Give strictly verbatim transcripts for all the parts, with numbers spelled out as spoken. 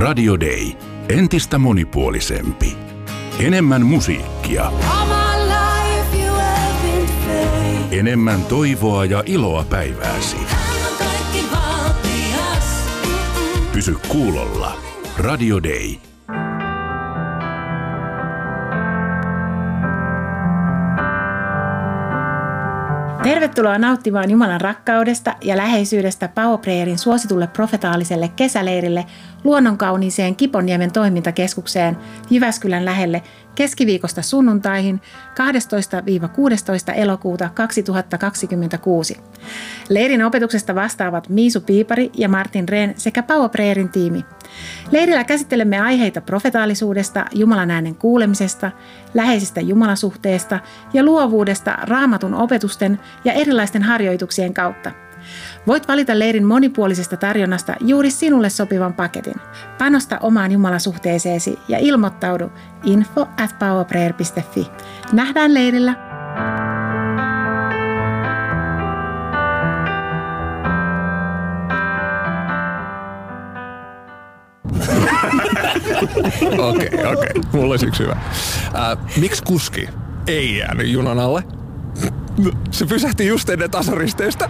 Radio Day. Entistä monipuolisempi. Enemmän musiikkia. Enemmän toivoa ja iloa päivääsi. Pysy kuulolla. Radio Day. Tervetuloa nauttimaan Jumalan rakkaudesta ja läheisyydestä Power Prayerin suositulle profetaaliselle kesäleirille luonnonkauniiseen Kiponniemen toimintakeskukseen Jyväskylän lähelle keskiviikosta sunnuntaihin kahdestoista kuudestoista elokuuta kaksituhattakaksikymmentäkuusi. Leirin opetuksesta vastaavat Miisu Piipari ja Martin Rehn sekä Power Prayerin tiimi. Leirillä käsittelemme aiheita profetaalisuudesta, Jumalan äänen kuulemisesta, läheisestä jumalasuhteesta ja luovuudesta Raamatun opetusten ja erilaisten harjoituksien kautta. Voit valita leirin monipuolisesta tarjonnasta juuri sinulle sopivan paketin. Panosta omaan jumalasuhteeseesi ja ilmoittaudu info at powerprayer piste fi. Nähdään leirillä! Okei, okei. Okay, okay. Mulla olisi yksi hyvä. Äh, miksi kuski ei jäänyt junan alle? Se pysähti just ennen tasoristeystä.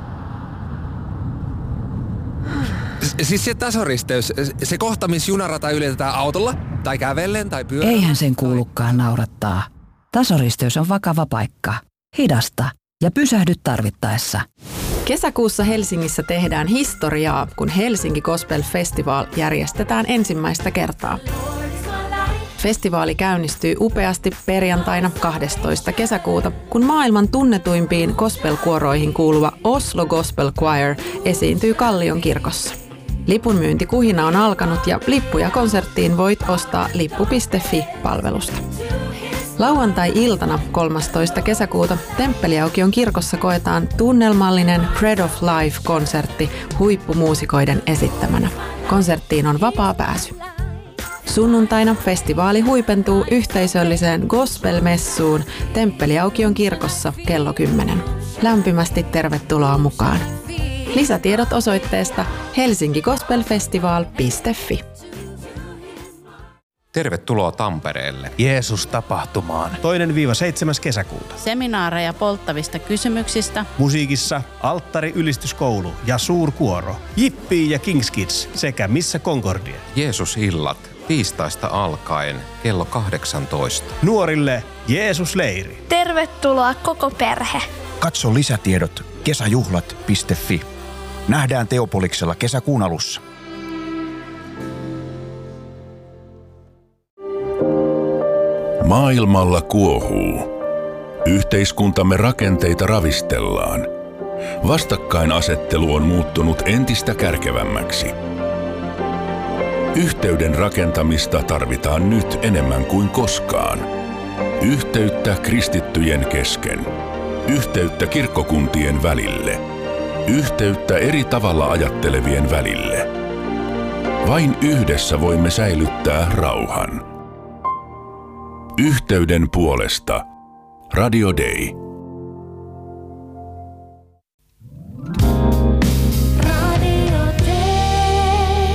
Siis se tasoristeys, se kohta, missä junarata ylitetään autolla, tai kävellen, tai pyörällä. Eihän sen kuulukaan naurattaa. Tasoristeys on vakava paikka. Hidasta ja pysähdy tarvittaessa. Kesäkuussa Helsingissä tehdään historiaa, kun Helsinki Gospel Festival järjestetään ensimmäistä kertaa. Festivaali käynnistyy upeasti perjantaina kahdestoista kesäkuuta, kun maailman tunnetuimpiin gospelkuoroihin kuuluva Oslo Gospel Choir esiintyy Kallion kirkossa. Lipunmyyntikuhina on alkanut ja lippuja konserttiin voit ostaa lippu piste fi-palvelusta. Lauantai-iltana kolmastoista kesäkuuta Temppeliaukion kirkossa koetaan tunnelmallinen Bread of Life-konsertti huippumuusikoiden esittämänä. Konserttiin on vapaa pääsy. Sunnuntaina festivaali huipentuu yhteisölliseen gospel-messuun Temppeliaukion kirkossa kello kymmenen. Lämpimästi tervetuloa mukaan. Lisätiedot osoitteesta helsinki gospel festival piste fi. Tervetuloa Tampereelle. Jeesus-tapahtumaan. Toinen viiva seitsemäs kesäkuuta. Seminaareja polttavista kysymyksistä. Musiikissa Alttari-ylistyskoulu ja suurkuoro. Jippii ja Kings Kids sekä Missä Concordia. Jeesus-illat tiistaista alkaen kello kahdeksantoista. Nuorille Jeesus-leiri. Tervetuloa koko perhe. Katso lisätiedot kesäjuhlat piste fi. Nähdään Teopoliksella kesäkuun alussa. Maailmalla kuohuu. Yhteiskuntamme rakenteita ravistellaan. Vastakkainasettelu on muuttunut entistä kärkevämmäksi. Yhteyden rakentamista tarvitaan nyt enemmän kuin koskaan. Yhteyttä kristittyjen kesken. Yhteyttä kirkkokuntien välille. Yhteyttä eri tavalla ajattelevien välille. Vain yhdessä voimme säilyttää rauhan. Yhteyden puolesta. Radio Day. Radio Day.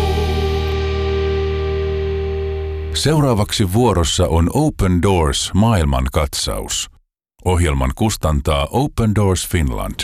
Seuraavaksi vuorossa on Open Doors maailmankatsaus. Ohjelman kustantaa Open Doors Finland.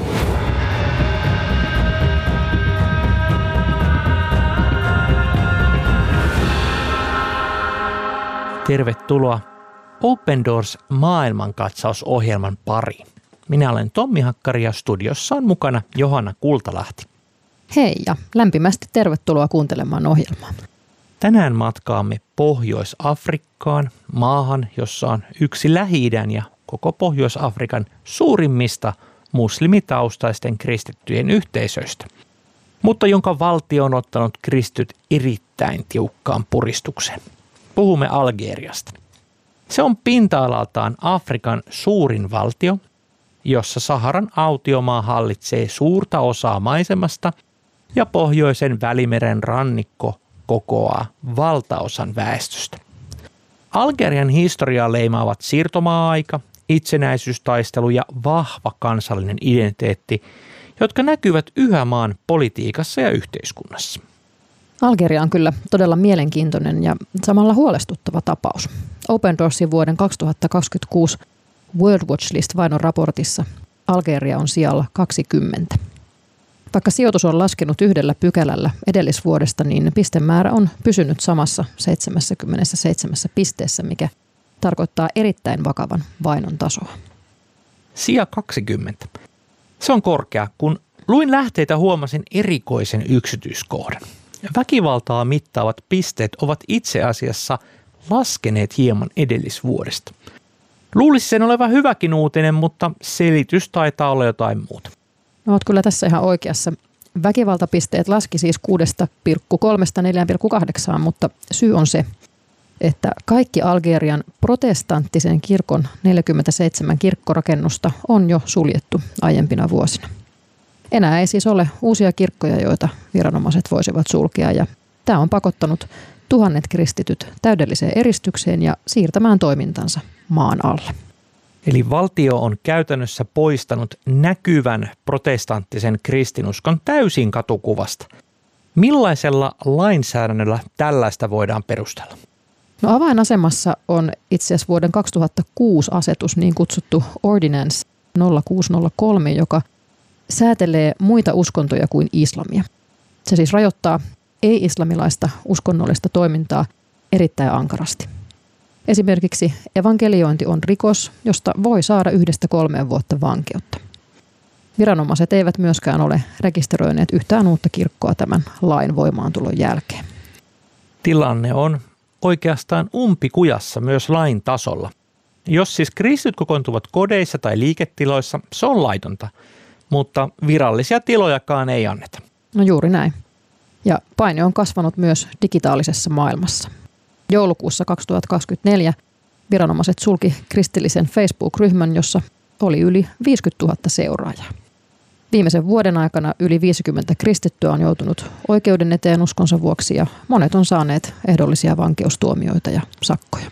Tervetuloa Open Doors maailmankatsausohjelman pariin. Minä olen Tommi Hakkari ja studiossa on mukana Johanna Kultalahti. Hei ja lämpimästi tervetuloa kuuntelemaan ohjelmaa. Tänään matkaamme Pohjois-Afrikkaan, maahan, jossa on yksi Lähi-idän ja koko Pohjois-Afrikan suurimmista muslimitaustaisten kristittyjen yhteisöistä, mutta jonka valtio on ottanut kristityt erittäin tiukkaan puristukseen. Puhumme Algeriasta. Se on pinta-alaltaan Afrikan suurin valtio, jossa Saharan autiomaa hallitsee suurta osaa maisemasta ja pohjoisen Välimeren rannikko kokoaa valtaosan väestöstä. Algerian historiaa leimaavat siirtomaa-aika, itsenäisyystaistelu ja vahva kansallinen identiteetti, jotka näkyvät yhä maan politiikassa ja yhteiskunnassa. Algeria on kyllä todella mielenkiintoinen ja samalla huolestuttava tapaus. Open Doorsin vuoden kaksituhattakaksikymmentäkuusi World Watch List-vainon raportissa Algeria on sijalla kaksikymmentä. Vaikka sijoitus on laskenut yhdellä pykälällä edellisvuodesta, niin pistemäärä on pysynyt samassa seitsemänkymmentäseitsemän pisteessä, mikä tarkoittaa erittäin vakavan vainon tasoa. Sija kaksikymmentä. Se on korkea, kun luin lähteitä huomasin erikoisen yksityiskohdan. Väkivaltaa mittaavat pisteet ovat itse asiassa laskeneet hieman edellisvuodesta. Luulisi sen olevan hyväkin uutinen, mutta selitys taitaa olla jotain muuta. No, olet kyllä tässä ihan oikeassa. Väkivaltapisteet laski siis kuudesta pilkku kolmesta neljään pilkku kahdeksaan, mutta syy on se, että kaikki Algerian protestanttisen kirkon neljäkymmentäseitsemän kirkkorakennusta on jo suljettu aiempina vuosina. Enää ei siis ole uusia kirkkoja, joita viranomaiset voisivat sulkea, ja tämä on pakottanut tuhannet kristityt täydelliseen eristykseen ja siirtämään toimintansa maan alle. Eli valtio on käytännössä poistanut näkyvän protestanttisen kristinuskon täysin katukuvasta. Millaisella lainsäädännöllä tällaista voidaan perustella? No, avainasemassa on itse asiassa vuoden kaksituhattakuusi asetus, niin kutsuttu Ordinance nolla kuusi nolla kolme, joka säätelee muita uskontoja kuin islamia. Se siis rajoittaa ei-islamilaista uskonnollista toimintaa erittäin ankarasti. Esimerkiksi evankeliointi on rikos, josta voi saada yhdestä kolmeen vuotta vankeutta. Viranomaiset eivät myöskään ole rekisteröineet yhtään uutta kirkkoa tämän lain voimaantulon jälkeen. Tilanne on oikeastaan umpikujassa myös lain tasolla. Jos siis kristityt kokoontuvat kodeissa tai liiketiloissa, se on laitonta, mutta virallisia tilojakaan ei anneta. No juuri näin. Ja paine on kasvanut myös digitaalisessa maailmassa. Joulukuussa kaksituhattakaksikymmentäneljä viranomaiset sulki kristillisen Facebook-ryhmän, jossa oli yli viisikymmentätuhatta seuraajaa. Viimeisen vuoden aikana yli viisikymmentä kristittyä on joutunut oikeuden eteen uskonsa vuoksi ja monet on saaneet ehdollisia vankeustuomioita ja sakkoja.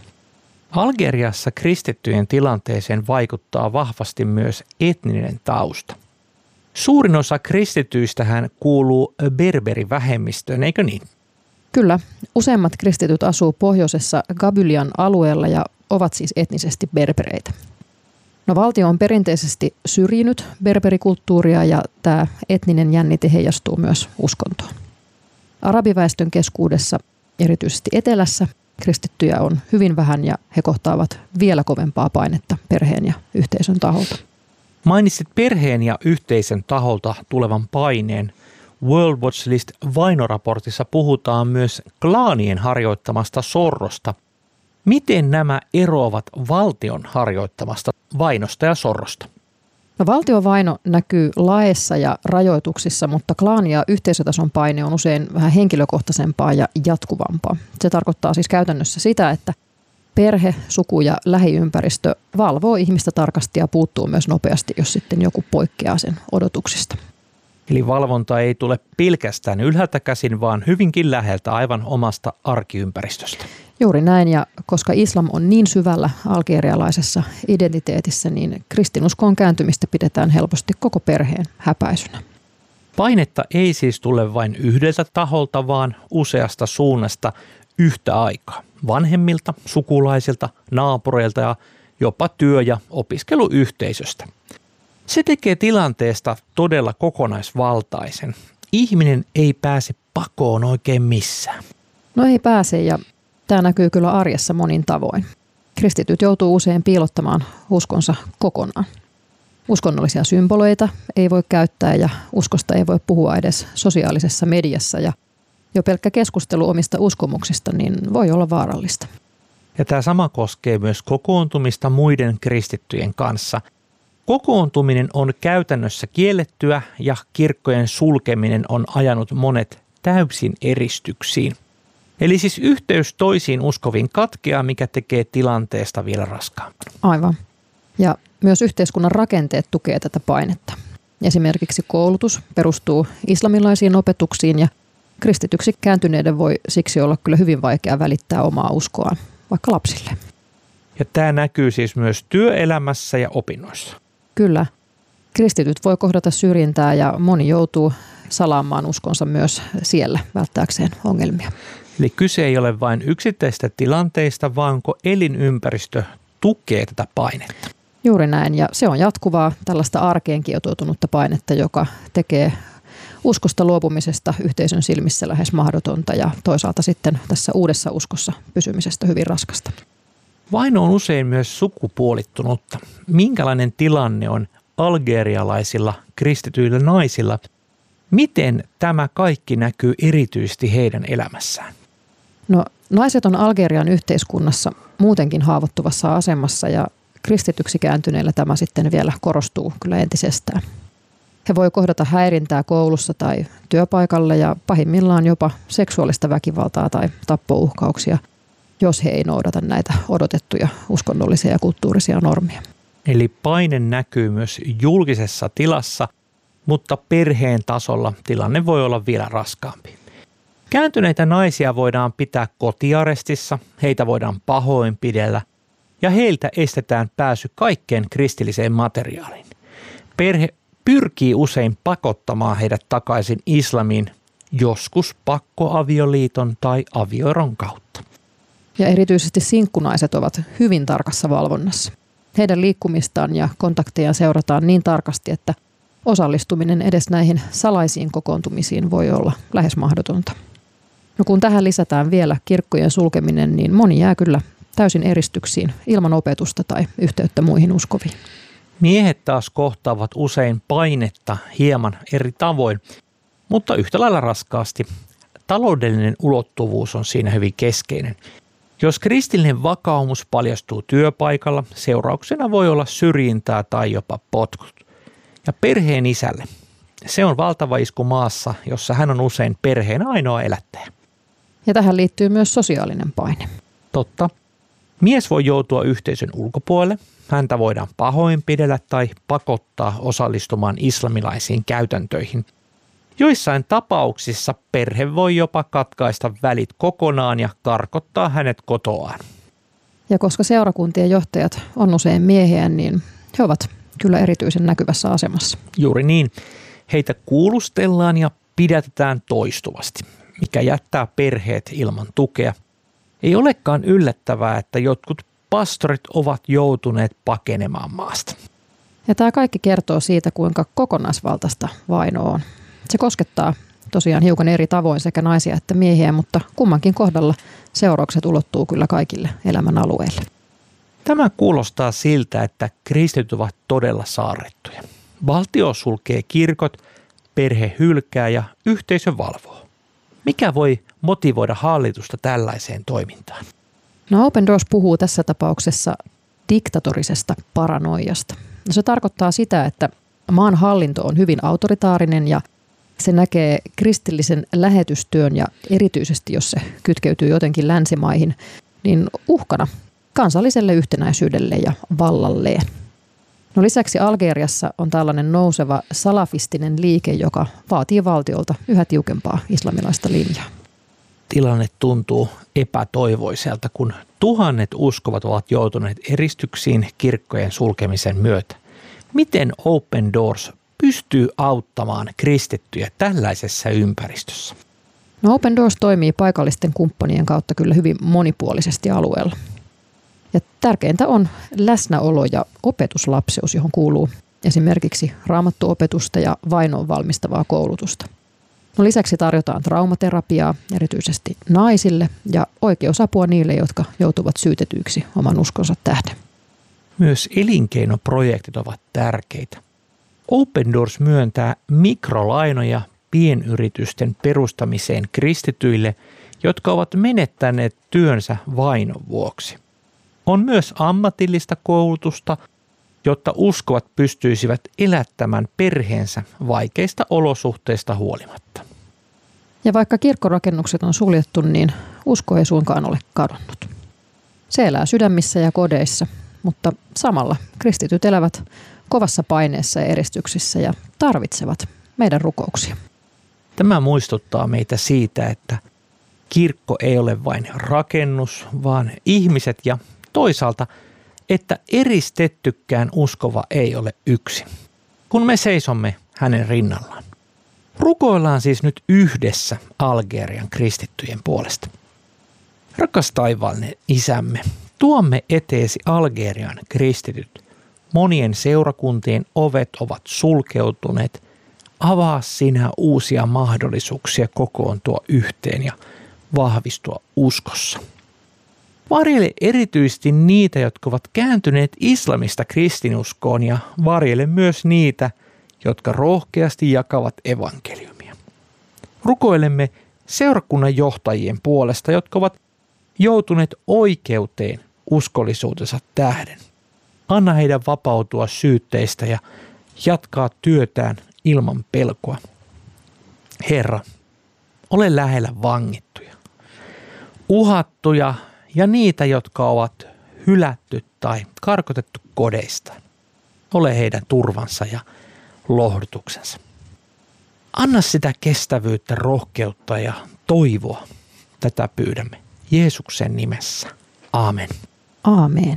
Algeriassa kristittyjen tilanteeseen vaikuttaa vahvasti myös etninen tausta. Suurin osa kristityistähän kuuluu berberivähemmistöön, eikö niin? Kyllä. Useimmat kristityt asuu pohjoisessa Gabylyan alueella ja ovat siis etnisesti berbereitä. No, valtio on perinteisesti syrjinyt berberikulttuuria ja tämä etninen jännite heijastuu myös uskontoon. Arabiväestön keskuudessa, erityisesti etelässä, kristittyjä on hyvin vähän ja he kohtaavat vielä kovempaa painetta perheen ja yhteisön taholta. Mainitsit perheen ja yhteisön taholta tulevan paineen. World Watch List -vainoraportissa puhutaan myös klaanien harjoittamasta sorrosta. Miten nämä eroavat valtion harjoittamasta vainosta ja sorrosta? No, valtion vaino näkyy laeissa ja rajoituksissa, mutta klaani- ja yhteisötason paine on usein vähän henkilökohtaisempaa ja jatkuvampaa. Se tarkoittaa siis käytännössä sitä, että perhe, suku ja lähiympäristö valvoo ihmistä tarkasti ja puuttuu myös nopeasti, jos sitten joku poikkeaa sen odotuksista. Eli valvonta ei tule pelkästään ylhäältä käsin, vaan hyvinkin läheltä aivan omasta arkiympäristöstä. Juuri näin, ja koska islam on niin syvällä algerialaisessa identiteetissä, niin kristinuskoon kääntymistä pidetään helposti koko perheen häpäisynä. Painetta ei siis tule vain yhdeltä taholta, vaan useasta suunnasta yhtä aikaa. Vanhemmilta, sukulaisilta, naapureilta ja jopa työ- ja opiskeluyhteisöstä. Se tekee tilanteesta todella kokonaisvaltaisen. Ihminen ei pääse pakoon oikein missään. No ei pääse, ja tämä näkyy kyllä arjessa monin tavoin. Kristityt joutuu usein piilottamaan uskonsa kokonaan. Uskonnollisia symboleita ei voi käyttää ja uskosta ei voi puhua edes sosiaalisessa mediassa. Ja jo pelkkä keskustelu omista uskomuksista niin voi olla vaarallista. Ja tämä sama koskee myös kokoontumista muiden kristittyjen kanssa. Kokoontuminen on käytännössä kiellettyä ja kirkkojen sulkeminen on ajanut monet täysin eristyksiin. Eli siis yhteys toisiin uskoviin katkeaa, mikä tekee tilanteesta vielä raskaampana. Aivan. Ja myös yhteiskunnan rakenteet tukee tätä painetta. Esimerkiksi koulutus perustuu islamilaisiin opetuksiin ja kristityksi kääntyneiden voi siksi olla kyllä hyvin vaikea välittää omaa uskoaan vaikka lapsille. Ja tämä näkyy siis myös työelämässä ja opinnoissa. Kyllä. Kristityt voi kohdata syrjintää ja moni joutuu salaamaan uskonsa myös siellä välttääkseen ongelmia. Eli kyse ei ole vain yksittäistä tilanteista, vaan onko elinympäristö tukee tätä painetta. Juuri näin, ja se on jatkuvaa tällaista arkeen kietoutunutta painetta, joka tekee uskosta luopumisesta yhteisön silmissä lähes mahdotonta ja toisaalta sitten tässä uudessa uskossa pysymisestä hyvin raskasta. Vaino on usein myös sukupuolittunutta. Minkälainen tilanne on algerialaisilla kristityillä naisilla? Miten tämä kaikki näkyy erityisesti heidän elämässään? No, naiset on Algerian yhteiskunnassa muutenkin haavoittuvassa asemassa ja kristityksi kääntyneillä tämä sitten vielä korostuu kyllä entisestään. He voi kohdata häirintää koulussa tai työpaikalla ja pahimmillaan jopa seksuaalista väkivaltaa tai tappouhkauksia, jos he ei noudata näitä odotettuja uskonnollisia ja kulttuurisia normeja. Eli paine näkyy myös julkisessa tilassa, mutta perheen tasolla tilanne voi olla vielä raskaampi. Kääntyneitä naisia voidaan pitää kotiarestissa, heitä voidaan pahoinpidellä ja heiltä estetään pääsy kaikkeen kristilliseen materiaaliin. Perhe pyrkii usein pakottamaan heidät takaisin islamiin, joskus pakkoavioliiton tai avioeron kautta. Ja erityisesti sinkkunaiset ovat hyvin tarkassa valvonnassa. Heidän liikkumistaan ja kontaktejaan seurataan niin tarkasti, että osallistuminen edes näihin salaisiin kokoontumisiin voi olla lähes mahdotonta. No kun tähän lisätään vielä kirkkojen sulkeminen, niin moni jää kyllä täysin eristyksiin ilman opetusta tai yhteyttä muihin uskoviin. Miehet taas kohtaavat usein painetta hieman eri tavoin, mutta yhtä lailla raskaasti. Taloudellinen ulottuvuus on siinä hyvin keskeinen. Jos kristillinen vakaumus paljastuu työpaikalla, seurauksena voi olla syrjintää tai jopa potkut. Ja perheen isälle. Se on valtava isku maassa, jossa hän on usein perheen ainoa elättäjä. Ja tähän liittyy myös sosiaalinen paine. Totta. Mies voi joutua yhteisön ulkopuolelle. Häntä voidaan pahoinpidellä tai pakottaa osallistumaan islamilaisiin käytäntöihin. Joissain tapauksissa perhe voi jopa katkaista välit kokonaan ja karkottaa hänet kotoaan. Ja koska seurakuntien johtajat on usein miehiä, niin he ovat kyllä erityisen näkyvässä asemassa. Juuri niin. Heitä kuulustellaan ja pidätetään toistuvasti, mikä jättää perheet ilman tukea. Ei olekaan yllättävää, että jotkut pastorit ovat joutuneet pakenemaan maasta. Ja tämä kaikki kertoo siitä, kuinka kokonaisvaltaista vaino on. Se koskettaa tosiaan hiukan eri tavoin sekä naisia että miehiä, mutta kummankin kohdalla seuraukset ulottuu kyllä kaikille elämän alueille. Tämä kuulostaa siltä, että kristityt ovat todella saarrettuja. Valtio sulkee kirkot, perhe hylkää ja yhteisö valvoo. Mikä voi motivoida hallitusta tällaiseen toimintaan? No Open Doors puhuu tässä tapauksessa diktatorisesta paranoiasta. No se tarkoittaa sitä, että maan hallinto on hyvin autoritaarinen ja se näkee kristillisen lähetystyön ja erityisesti jos se kytkeytyy jotenkin länsimaihin, niin uhkana kansalliselle yhtenäisyydelle ja vallalleen. No lisäksi Algeriassa on tällainen nouseva salafistinen liike, joka vaatii valtiolta yhä tiukempaa islamilaista linjaa. Tilanne tuntuu epätoivoiselta, kun tuhannet uskovat ovat joutuneet eristyksiin kirkkojen sulkemisen myötä. Miten Open Doors pystyy auttamaan kristittyjä tällaisessa ympäristössä? No Open Doors toimii paikallisten kumppanien kautta kyllä hyvin monipuolisesti alueella. Ja tärkeintä on läsnäolo ja opetuslapseus, johon kuuluu esimerkiksi raamattuopetusta ja vainoon valmistavaa koulutusta. No lisäksi tarjotaan traumaterapiaa erityisesti naisille ja oikeusapua niille, jotka joutuvat syytetyiksi oman uskonsa tähden. Myös elinkeinoprojektit ovat tärkeitä. Open Doors myöntää mikrolainoja pienyritysten perustamiseen kristityille, jotka ovat menettäneet työnsä vainon vuoksi. On myös ammatillista koulutusta, jotta uskovat pystyisivät elättämään perheensä vaikeista olosuhteista huolimatta. Ja vaikka kirkkorakennukset on suljettu, niin usko ei suinkaan ole kadonnut. Se elää sydämissä ja kodeissa, mutta samalla kristityt elävät kovassa paineessa ja eristyksissä ja tarvitsevat meidän rukouksia. Tämä muistuttaa meitä siitä, että kirkko ei ole vain rakennus, vaan ihmiset ja toisaalta, että eristettykään uskova ei ole yksin, kun me seisomme hänen rinnallaan. Rukoillaan siis nyt yhdessä Algerian kristittyjen puolesta. Rakas taivaallinen Isämme, tuomme eteesi Algerian kristityt. Monien seurakuntien ovet ovat sulkeutuneet. Avaa sinä uusia mahdollisuuksia kokoontua yhteen ja vahvistua uskossa. Varjele erityisesti niitä, jotka ovat kääntyneet islamista kristinuskoon, ja varjele myös niitä, jotka rohkeasti jakavat evankeliumia. Rukoilemme seurakunnan johtajien puolesta, jotka ovat joutuneet oikeuteen uskollisuutensa tähden. Anna heidän vapautua syytteistä ja jatkaa työtään ilman pelkoa. Herra, ole lähellä vangittuja, uhattuja ja niitä, jotka ovat hylätty tai karkotettu kodeista. Ole heidän turvansa ja lohdutuksensa. Anna sitä kestävyyttä, rohkeutta ja toivoa. Tätä pyydämme Jeesuksen nimessä. Aamen. Aamen.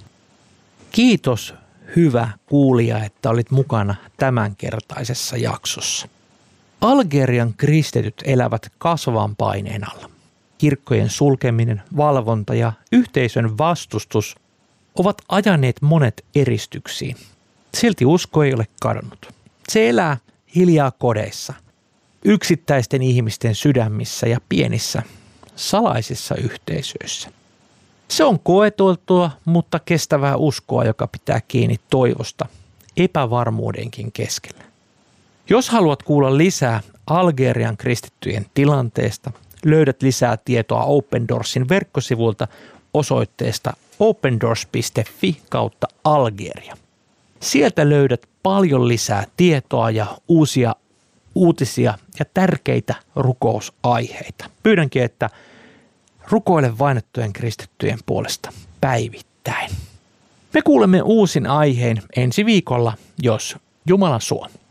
Kiitos, hyvä kuulija, että olit mukana tämänkertaisessa jaksossa. Algerian kristityt elävät kasvavan paineen alla. Kirkkojen sulkeminen, valvonta ja yhteisön vastustus ovat ajaneet monet eristyksiin. Silti usko ei ole kadonnut. Se elää hiljaa kodeissa, yksittäisten ihmisten sydämissä ja pienissä salaisissa yhteisöissä. Se on koeteltua, mutta kestävää uskoa, joka pitää kiinni toivosta epävarmuudenkin keskellä. Jos haluat kuulla lisää Algerian kristittyjen tilanteesta, löydät lisää tietoa Open Doorsin verkkosivulta osoitteesta opendoors piste fi kautta Algeria. Sieltä löydät paljon lisää tietoa ja uusia uutisia ja tärkeitä rukousaiheita. Pyydänkin, että rukoile vainottujen kristittyjen puolesta päivittäin. Me kuulemme uusin aiheen ensi viikolla, jos Jumala suo.